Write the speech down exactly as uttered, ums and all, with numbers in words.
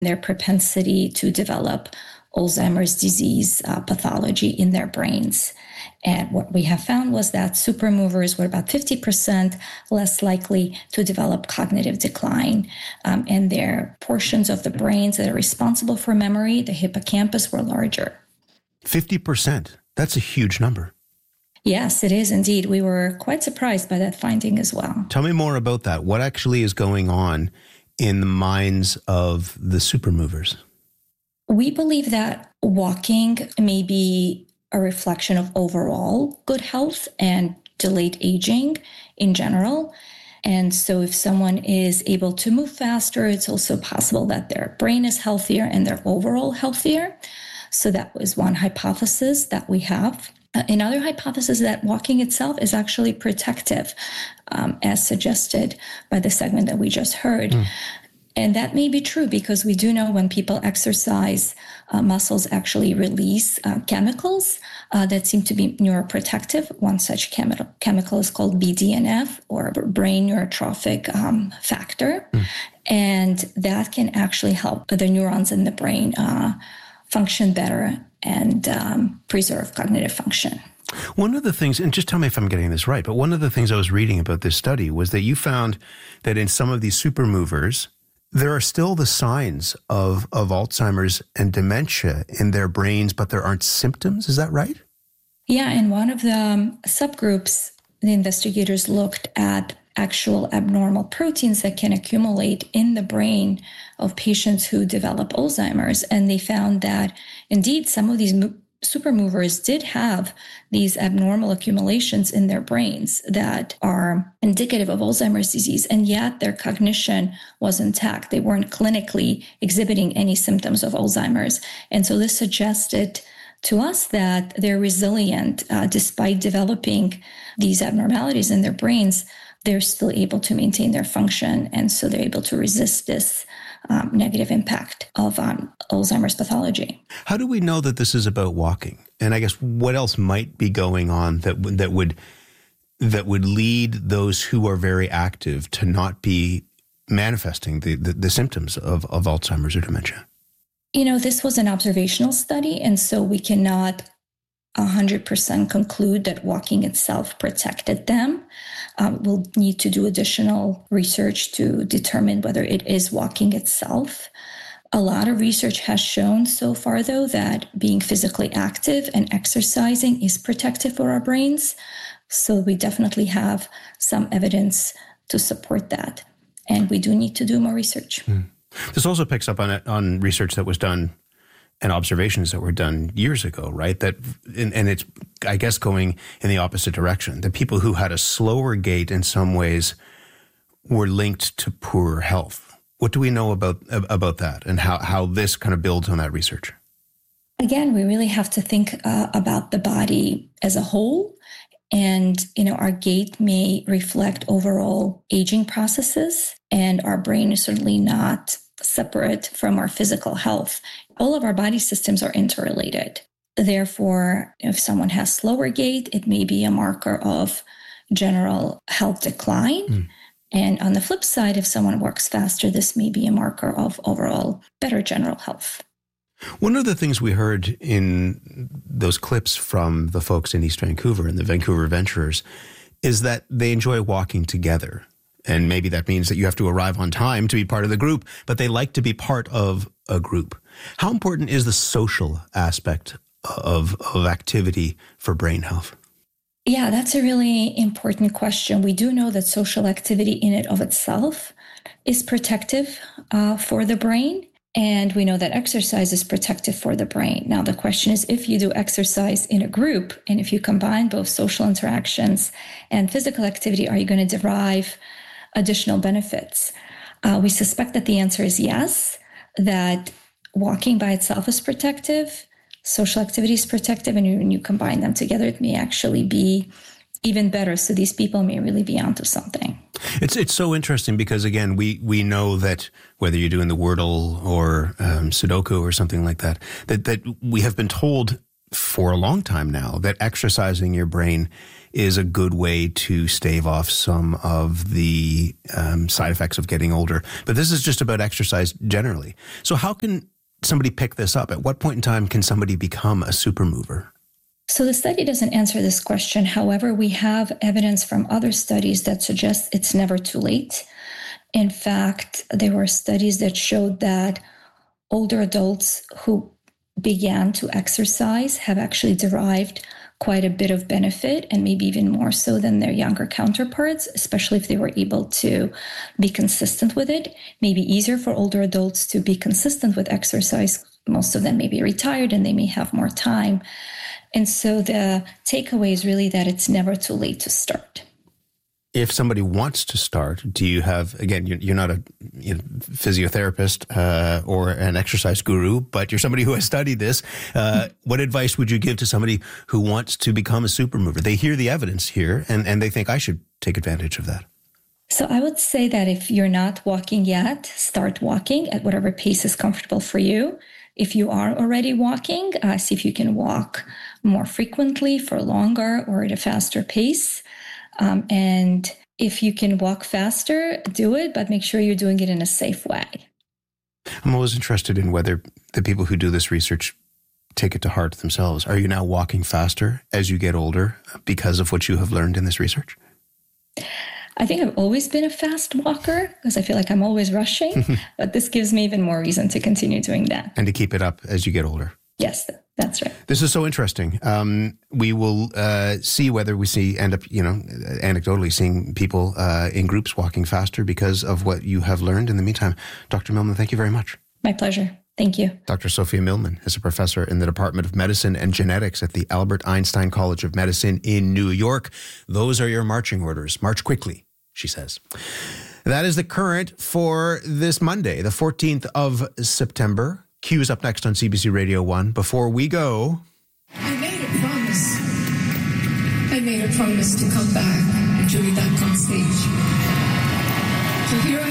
their propensity to develop Alzheimer's disease uh, pathology in their brains. And what we have found was that supermovers were about fifty percent less likely to develop cognitive decline. Um, and their portions of the brains that are responsible for memory, the hippocampus, were larger. fifty percent. That's a huge number. Yes, it is indeed. We were quite surprised by that finding as well. Tell me more about that. What actually is going on in the minds of the supermovers? We believe that walking may be a reflection of overall good health and delayed aging in general. And so if someone is able to move faster, it's also possible that their brain is healthier and they're overall healthier. So that was one hypothesis that we have. Uh, another hypothesis is that walking itself is actually protective, um, as suggested by the segment that we just heard. Mm. And that may be true because we do know when people exercise, uh, muscles actually release uh, chemicals uh, that seem to be neuroprotective. One such chemi- chemical is called B D N F, or brain neurotrophic um, factor. Mm. And that can actually help the neurons in the brain uh, function better and um, preserve cognitive function. One of the things, and just tell me if I'm getting this right, but one of the things I was reading about this study was that you found that in some of these supermovers, there are still the signs of, of Alzheimer's and dementia in their brains, but there aren't symptoms. Is that right? Yeah, in one of the um, subgroups, the investigators looked at actual abnormal proteins that can accumulate in the brain of patients who develop Alzheimer's. And they found that indeed some of these mo- supermovers did have these abnormal accumulations in their brains that are indicative of Alzheimer's disease, and yet their cognition was intact. They weren't clinically exhibiting any symptoms of Alzheimer's. And so this suggested to us that they're resilient uh, despite developing these abnormalities in their brains. They're still able to maintain their function, and so they're able to resist this um, negative impact of um, Alzheimer's pathology. How do we know that this is about walking? And I guess what else might be going on that would that would that would lead those who are very active to not be manifesting the, the, the symptoms of, of Alzheimer's or dementia? You know, this was an observational study, and so we cannot one hundred percent conclude that walking itself protected them. Um, we'll need to do additional research to determine whether it is walking itself. A lot of research has shown so far, though, that being physically active and exercising is protective for our brains. So we definitely have some evidence to support that. And we do need to do more research. Mm. This also picks up on on research that was done and observations that were done years ago, right? That, and, and it's, I guess, going in the opposite direction. The people who had a slower gait in some ways were linked to poorer health. What do we know about about that, and how, how this kind of builds on that research? Again, we really have to think uh, about the body as a whole. And, you know, our gait may reflect overall aging processes, and our brain is certainly not separate from our physical health. All of our body systems are interrelated. Therefore, if someone has slower gait, it may be a marker of general health decline. Mm. And on the flip side, if someone works faster, this may be a marker of overall better general health. One of the things we heard in those clips from the folks in East Vancouver and the Vancouver Venturers is that they enjoy walking together. And maybe that means that you have to arrive on time to be part of the group, but they like to be part of a group. How important is the social aspect of, of activity for brain health? Yeah, that's a really important question. We do know that social activity in and of itself is protective uh, for the brain. And we know that exercise is protective for the brain. Now, the question is, if you do exercise in a group, and if you combine both social interactions and physical activity, are you going to derive additional benefits? Uh, we suspect that the answer is yes, that walking by itself is protective, social activity is protective, and when you combine them together, it may actually be even better. So these people may really be onto something. It's it's so interesting because, again, we, we know that whether you're doing the Wordle or um, Sudoku or something like that, that, that we have been told for a long time now that exercising your brain is a good way to stave off some of the um, side effects of getting older. But this is just about exercise generally. So how can somebody pick this up? At what point in time can somebody become a super mover? So the study doesn't answer this question. However, we have evidence from other studies that suggests it's never too late. In fact, there were studies that showed that older adults who began to exercise have actually derived quite a bit of benefit, and maybe even more so than their younger counterparts, especially if they were able to be consistent with it. Maybe easier for older adults to be consistent with exercise. Most of them may be retired and they may have more time. And so the takeaway is really that it's never too late to start. If somebody wants to start, do you have, again, you're, you're not a you know, physiotherapist uh, or an exercise guru, but you're somebody who has studied this. Uh, what advice would you give to somebody who wants to become a super mover? They hear the evidence here and, and they think I should take advantage of that. So I would say that if you're not walking yet, start walking at whatever pace is comfortable for you. If you are already walking, uh, see if you can walk more frequently for longer or at a faster pace. Um, and if you can walk faster, do it, but make sure you're doing it in a safe way. I'm always interested in whether the people who do this research take it to heart themselves. Are you now walking faster as you get older because of what you have learned in this research? I think I've always been a fast walker because I feel like I'm always rushing, but this gives me even more reason to continue doing that. And to keep it up as you get older. Yes, that's right. This is so interesting. Um, we will uh, see whether we see end up, you know, anecdotally seeing people uh, in groups walking faster because of what you have learned in the meantime. Doctor Millman, thank you very much. My pleasure. Thank you. Doctor Sophia Millman is a professor in the Department of Medicine and Genetics at the Albert Einstein College of Medicine in New York. Those are your marching orders. March quickly, she says. That is the current for this Monday, the fourteenth of September. Q is up next on C B C Radio one. Before we go... I made a promise. I made a promise to come back and to be back on stage. So here I